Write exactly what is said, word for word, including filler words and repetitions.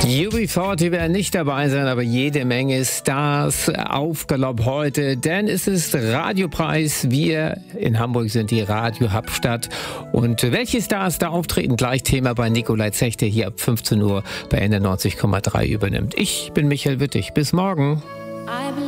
U B vierzig werden nicht dabei sein, aber jede Menge Stars auf Galopp heute, denn es ist Radiopreis. Wir in Hamburg sind die Radio-Hauptstadt. Und welche Stars da auftreten, gleich Thema bei Nikolai Zech, der hier ab fünfzehn Uhr bei N R neunzig Komma drei übernimmt. Ich bin Michael Wittig. Bis morgen.